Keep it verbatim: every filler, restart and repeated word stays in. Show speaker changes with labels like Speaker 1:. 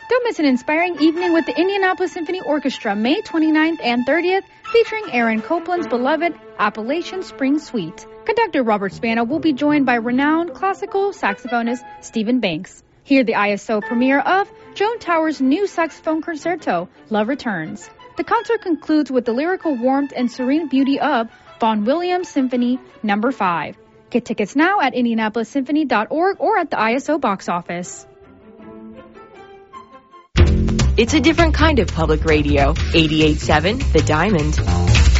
Speaker 1: Don't miss an inspiring evening with the Indianapolis Symphony Orchestra, May twenty-ninth and thirtieth, featuring Aaron Copland's beloved Appalachian Spring Suite. Conductor Robert Spano will be joined by renowned classical saxophonist Stephen Banks. Hear the I S O premiere of Joan Tower's new saxophone concerto, Love Returns. The concert concludes with the lyrical warmth and serene beauty of Vaughan Williams Symphony Number five. Get tickets now at indianapolis symphony dot org or at the I S O box office.
Speaker 2: It's a different kind of public radio. eighty-eight point seven The Diamond.